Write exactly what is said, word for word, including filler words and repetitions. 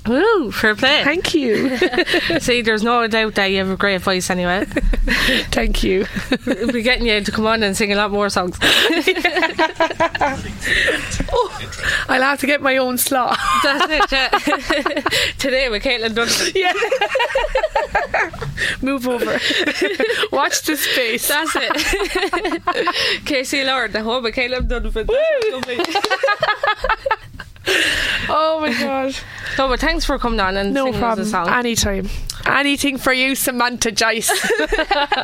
Woo, fair play. Thank you. See, there's no doubt that you have a great voice anyway. Thank you. We'll be getting you to come on and sing a lot more songs. Oh, I'll have to get my own slot. That's it, yeah. Today with Caitlin Donovan. Yeah. Move over. Watch the space. That's it. K C Lord, the home of Caitlin Donovan. Oh my god. No, but thanks for coming on and no singing problem. us a song. Anytime. Anything for you, Samantha Joyce.